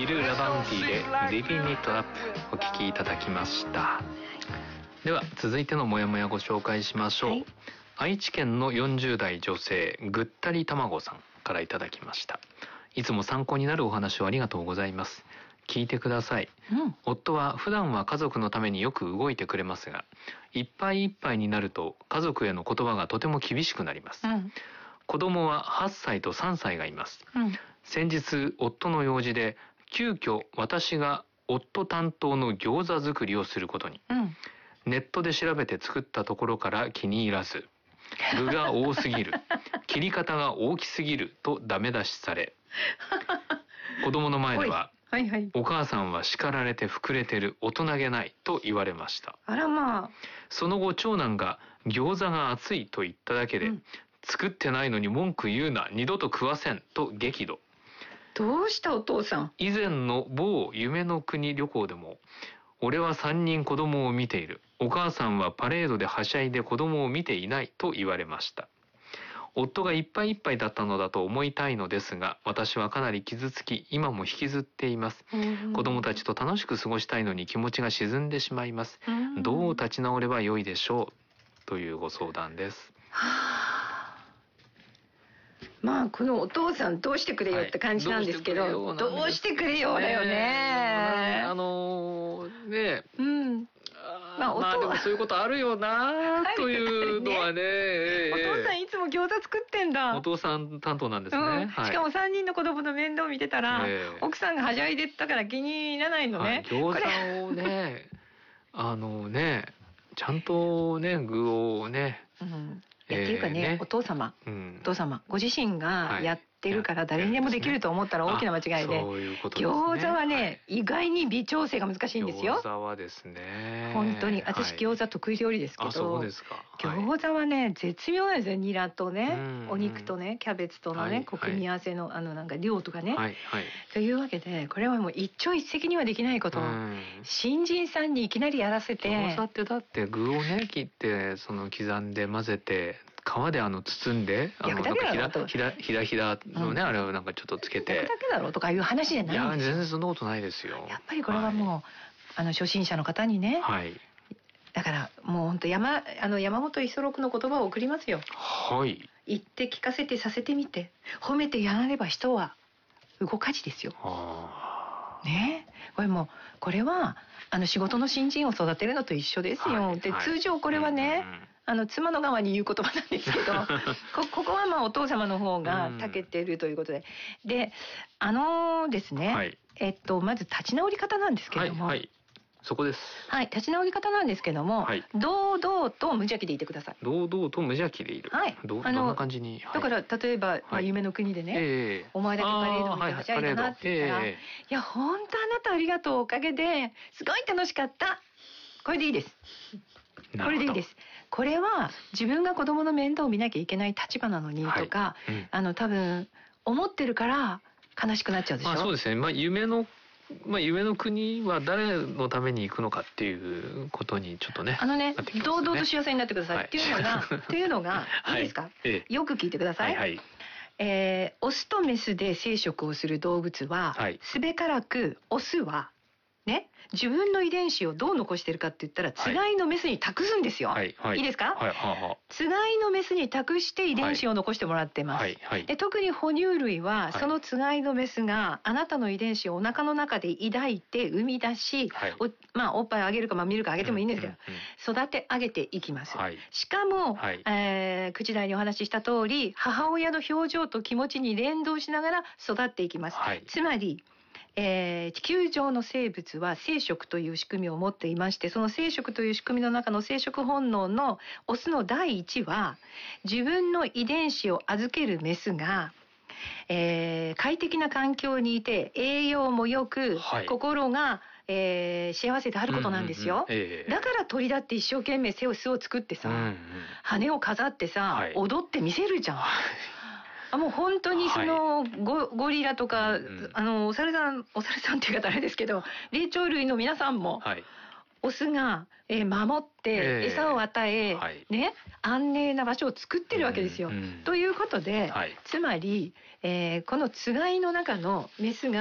ビル・ラバンディで Living It Up お聴きいただきました。では続いてのモヤモヤご紹介しましょう、はい、愛知県の40代女性ぐったりたまごさんからいただきました。いつも参考になるお話をありがとうございます。聞いてください、夫は普段は家族のためによく動いてくれますが、いっぱいいっぱいになると家族への言葉がとても厳しくなります、子供は8歳と3歳がいます、先日夫の用事で急遽私が夫担当の餃子作りをすることに、ネットで調べて作ったところから気に入らず、具が多すぎる切り方が大きすぎるとダメ出しされ、子供の前ではお母さんは叱られて膨れてる、大人げないと言われました。 あらまあ。 その後長男が餃子が熱いと言っただけで、作ってないのに文句言うな、二度と食わせんと激怒。 どうしたお父さん。 以前の某夢の国旅行でも、俺は3人子供を見ている、お母さんはパレードではしゃいで子供を見ていないと言われました。夫がいっぱいいっぱいだったのだと思いたいのですが、私はかなり傷つき今も引きずっています、子供たちと楽しく過ごしたいのに気持ちが沈んでしまいます、どう立ち直ればよいでしょうというご相談です。 まあこのお父さんどうしてくれよって感じなんですけど、どうしてくれよだよね。 まあでもそういうことあるよなというのはね。 お父さんいつも餃子作ってんだ。 お父さん担当なんですね、 しかも3人の子供の面倒を見てたら、奥さんがはしゃいでったから気に入らないのね、 餃子をねちゃんとね具をね、 っていうかね、お父様ご自身がやってるから誰にでもできると思ったら大きな間違いで、餃子はね意外に微調整が難しいんですよ。 餃子はですね、 本当に私餃子得意料理ですけど、餃子はね絶妙なんですよ。ニラとねお肉とねキャベツとのね組み合わせのなんか量とかね、というわけでこれはもう一朝一夕にはできないことを新人さんにいきなりやらせて。 餃子ってだって具をね切って刻んで混ぜて皮で包んでひらひらのね、あれをなんかちょっとつけて焼くだけだろうとかいう話じゃないんですよ。 いや全然そんなことないですよ。 やっぱりこれはもう初心者の方にね、だからもう本当山本五十六の言葉を送りますよ。言って聞かせてさせてみて、褒めてやらねば人は動かじですよ。ね、これは仕事の新人を育てるのと一緒ですよ。で通常これはね、妻の側に言う言葉なんですけどここはまあお父様の方が長けているということで、ですね、まず立ち直り方なんですけども、 そこです。 立ち直り方なんですけども、堂々と無邪気でいてください。 堂々と無邪気でいる。どんな感じに。 だから例えば夢の国でね、お前だけパレード見てはしゃいだなって言ったら、いや本当あなたありがとう、おかげですごい楽しかった。これでいいです。これでいいです。これは自分が子供の面倒を見なきゃいけない立場なのにとか、多分思ってるから悲しくなっちゃうでしょ。 そうですね。夢の国は誰のために行くのかっていうことにちょっとね。 堂々と幸せになってくださいっていうのがいいですか。よく聞いてください。オスとメスで生殖をする動物は、すべからくオスはね、自分の遺伝子をどう残してるかって言ったら、つがいのメスに託すんですよ。いいですか？つがいのメスに託して遺伝子を残してもらってます。で特に哺乳類は、そのつがいのメスがあなたの遺伝子をお腹の中で抱いて生み出し、おっぱいあげるかミルクあげてもいいんですけど、育て上げていきます。しかも、9時台にお話しした通り、母親の表情と気持ちに連動しながら育っていきます。つまり地球上の生物は生殖という仕組みを持っていまして、その生殖という仕組みの中の生殖本能のオスの第一は、自分の遺伝子を預けるメスが、快適な環境にいて栄養も良く、心が幸せであることなんですよ。だから鳥だって一生懸命巣を作ってさ、羽を飾ってさ、踊ってみせるじゃん。もう本当にゴリラとか、お猿さんっていう方あれですけど、霊長類の皆さんも、オスが守って餌を与え、安寧な場所を作ってるわけですよ。ということで、つまりこのつがいの中のメスが